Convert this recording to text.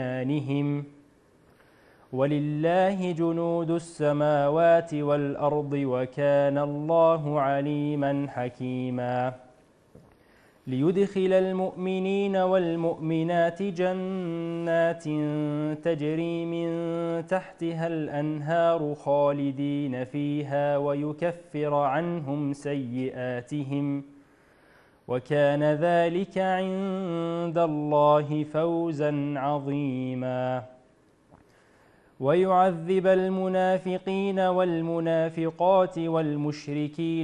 بأيمانهم ولله جنود السماوات والأرض وكان الله عليما حكيما ليدخل المؤمنين والمؤمنات جنات تجري من تحتها الأنهار خالدين فيها ويكفر عنهم سيئاتهم وكان ذلك عند الله فوزا عظيما ويعذب المنافقين والمنافقات والمشركين